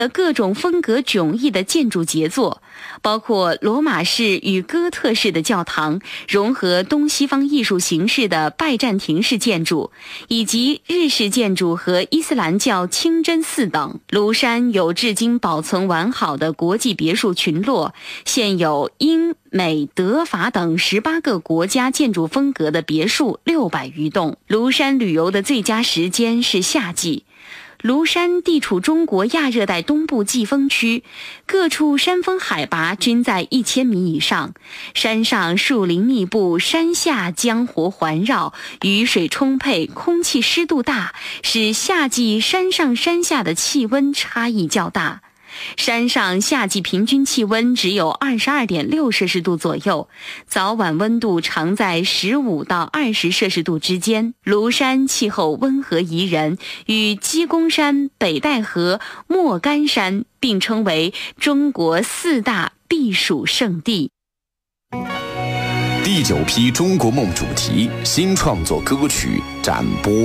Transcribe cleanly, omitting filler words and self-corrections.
各种风格迥异的建筑杰作，包括罗马式与哥特式的教堂，融合东西方艺术形式的拜占庭式建筑，以及日式建筑和伊斯兰教清真寺等。庐山有至今保存完好的国际别墅群落，现有英、美、德、法等18个国家建筑风格的别墅600余栋。庐山旅游的最佳时间是夏季。庐山地处中国亚热带东部季风区，各处山峰海拔均在1000米以上，山上树林密布，山下江湖环绕，雨水充沛，空气湿度大，使夏季山上山下的气温差异较大。山上夏季平均气温只有22.6摄氏度左右，早晚温度常在15到20摄氏度之间。庐山气候温和宜人，与鸡公山、北戴河、莫干山并称为中国4大避暑胜地。 第9批中国梦主题新创作歌曲展播。